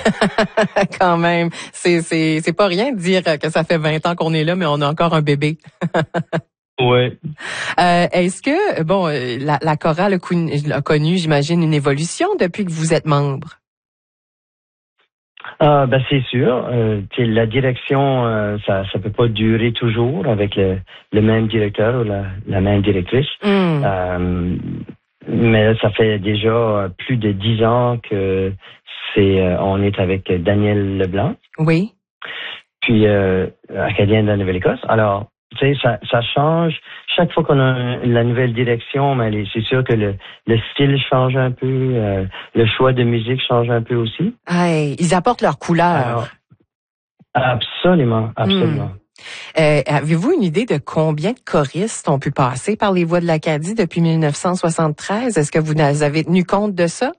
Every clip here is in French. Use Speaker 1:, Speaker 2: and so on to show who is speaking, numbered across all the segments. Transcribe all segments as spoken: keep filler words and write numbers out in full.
Speaker 1: Quand même, c'est c'est c'est pas rien de dire que ça fait vingt ans qu'on est là, mais on a encore un bébé.
Speaker 2: Ouais.
Speaker 1: Euh, est-ce que bon, la, la chorale a connu, a connu, j'imagine, une évolution depuis que vous êtes membre?
Speaker 2: Ah, ben c'est sûr. Euh, la direction, euh, ça ça peut pas durer toujours avec le, le même directeur ou la, la même directrice.
Speaker 1: Mm.
Speaker 2: Euh, mais ça fait déjà plus de dix ans que c'est euh, on est avec Daniel Leblanc.
Speaker 1: Oui.
Speaker 2: Puis euh, acadien de la Nouvelle-Écosse. Alors, tu sais, ça, ça change. Chaque fois qu'on a la nouvelle direction, mais c'est sûr que le, le style change un peu, euh, le choix de musique change un peu aussi.
Speaker 1: Hey, ils apportent leur couleur.
Speaker 2: Alors, absolument, absolument.
Speaker 1: Hmm. Euh, avez-vous une idée de combien de choristes ont pu passer par les voies de l'Acadie depuis mille neuf cent soixante-treize? Est-ce que vous avez tenu compte de ça?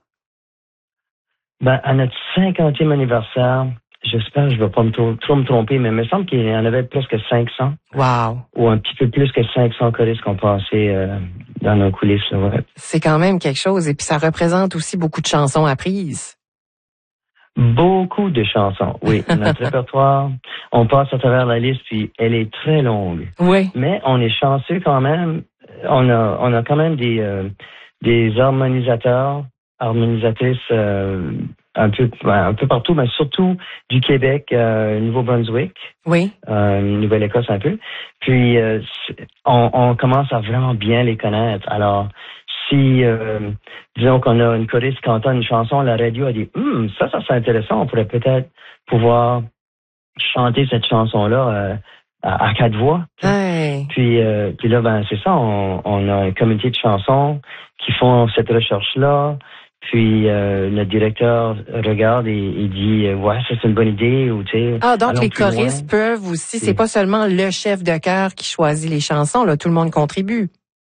Speaker 2: Ben, à notre cinquantième anniversaire, j'espère que je ne vais pas me trop, trop me tromper, mais il me semble qu'il y en avait presque cinq cents.
Speaker 1: Wow.
Speaker 2: Ou un petit peu plus que cinq cents choristes qui ont passé euh, dans nos coulisses. Là, ouais.
Speaker 1: C'est quand même quelque chose. Et puis ça représente aussi beaucoup de chansons apprises.
Speaker 2: Beaucoup de chansons, oui. Notre répertoire, on passe à travers la liste, puis elle est très longue.
Speaker 1: Oui.
Speaker 2: Mais on est chanceux quand même. On a, on a quand même des, euh, des harmonisateurs, harmonisatrices euh, un peu, un peu partout, mais surtout du Québec, euh, Nouveau-Brunswick,
Speaker 1: oui,
Speaker 2: euh, Nouvelle-Écosse un peu. Puis euh, on, on commence à vraiment bien les connaître. Alors si, euh, disons qu'on a une choriste qui entend une chanson, la radio a dit hm, ça, ça c'est intéressant, on pourrait peut-être pouvoir chanter cette chanson-là euh, à, à quatre voix.
Speaker 1: Hey.
Speaker 2: Puis, euh, puis là, ben c'est ça, on, on a un comité de chansons qui font cette recherche-là. Puis euh, le directeur regarde et, et dit ouais, ça c'est une bonne idée ou tu sais.
Speaker 1: Ah donc les choristes loin. Peuvent aussi, c'est oui. Pas seulement le chef de chœur qui choisit les chansons, là, tout le monde contribue.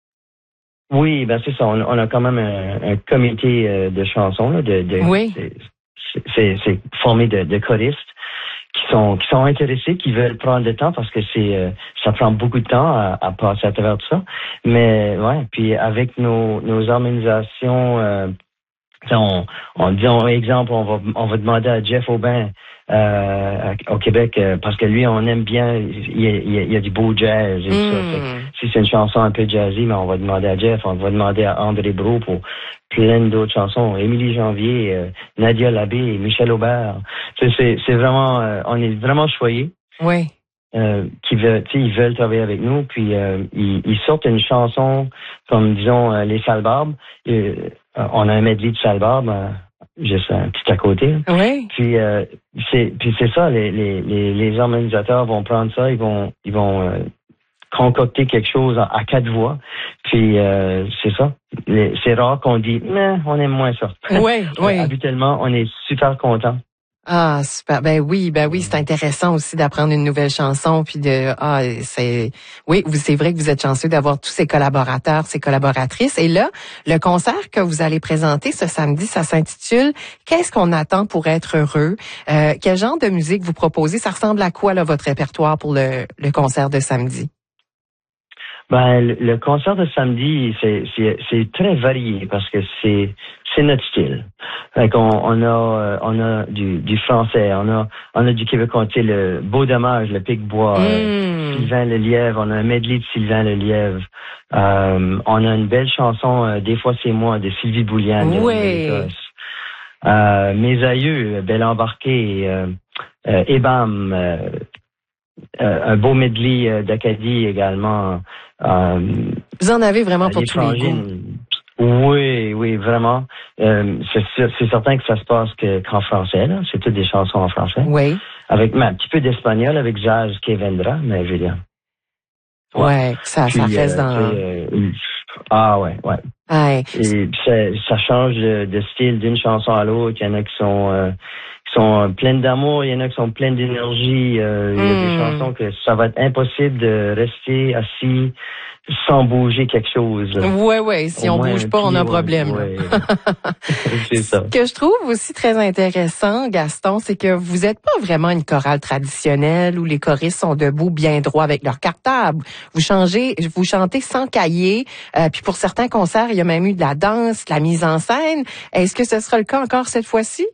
Speaker 2: Oui, ben c'est ça. On, on a quand même un, un comité euh, de chansons là, de, de
Speaker 1: oui.
Speaker 2: c'est, c'est formé de, de choristes qui sont qui sont intéressés, qui veulent prendre le temps parce que c'est euh, ça prend beaucoup de temps à, à passer à travers tout ça. Mais ouais, puis avec nos nos organisations, euh, on, on disons exemple, on va on va demander à Jeff Aubin euh, au Québec euh, parce que lui on aime bien, il y a, il y a, il y a du beau jazz et mm. tout ça. Fait, si c'est une chanson un peu jazzy, mais on va demander à Jeff, on va demander à André Brault pour plein d'autres chansons, Émilie Janvier, euh, Nadia Labbé, Michel Aubert. C'est, c'est, c'est vraiment, euh, on est vraiment choyés.
Speaker 1: Oui.
Speaker 2: Euh, qui veulent, tu sais, ils veulent travailler avec nous, puis euh, ils, ils sortent une chanson comme disons euh, les Salbarbes. Euh, on a un medley de Salbarbes, euh, juste un petit à côté.
Speaker 1: Oui.
Speaker 2: Puis euh, c'est, puis c'est ça, les, les, les, les organisateurs vont prendre ça, ils vont, ils vont euh, concocter quelque chose à, à quatre voix. Puis euh, c'est ça. Les, c'est rare qu'on dit, mais on aime moins ça.
Speaker 1: Oui, oui.
Speaker 2: Habituellement, on est super contents.
Speaker 1: Ah, super. Ben oui, ben oui, c'est intéressant aussi d'apprendre une nouvelle chanson puis de ah, c'est oui, vous c'est vrai que vous êtes chanceux d'avoir tous ces collaborateurs, ces collaboratrices et là, le concert que vous allez présenter ce samedi, ça s'intitule Qu'est-ce qu'on attend pour être heureux? Euh, quel genre de musique vous proposez? Ça ressemble à quoi là votre répertoire pour le le concert de samedi?
Speaker 2: Ben, le, le concert de samedi, c'est, c'est, c'est très varié parce que c'est, c'est notre style. Fait qu'on, on a, euh, on a du, du français, on a, on a du québécois, tu sais, le Beau Dommage, le Pic-Bois, mm. euh, Sylvain Lelièvre, on a un medley de Sylvain Lelièvre. Euh, on a une belle chanson, euh, Des fois c'est moi, de Sylvie Bouliane.
Speaker 1: Oui.
Speaker 2: Euh, Mes aïeux, Belle embarquée, euh, euh, Ebam, euh, Euh, un beau medley euh, d'Acadie également. Euh,
Speaker 1: Vous en avez vraiment pour tous les goûts.
Speaker 2: Oui, oui, vraiment. Euh, c'est, c'est certain que ça se passe que, qu'en français, là. C'est toutes des chansons en français.
Speaker 1: Oui.
Speaker 2: Avec mais un petit peu d'espagnol, avec Jazz Kevendra, mais je veux dire.
Speaker 1: Ouais, ouais ça, Puis, ça reste euh, dans...
Speaker 2: Euh, ah ouais, ouais.
Speaker 1: ouais.
Speaker 2: Et ça, ça change de, de style d'une chanson à l'autre. Il y en a qui sont... Euh, sont pleines d'amour, il y en a qui sont pleines d'énergie. Euh, mm. Il y a des chansons que ça va être impossible de rester assis sans bouger quelque chose.
Speaker 1: Ouais, ouais. Si Au on bouge pas, on a un problème. Ouais.
Speaker 2: C'est ça.
Speaker 1: Ce que je trouve aussi très intéressant, Gaston, c'est que vous n'êtes pas vraiment une chorale traditionnelle où les choristes sont debout bien droit avec leur cartable. Vous changez, vous chantez sans cahier. Euh, puis pour certains concerts, il y a même eu de la danse, de la mise en scène. Est-ce que ce sera le cas encore cette fois-ci?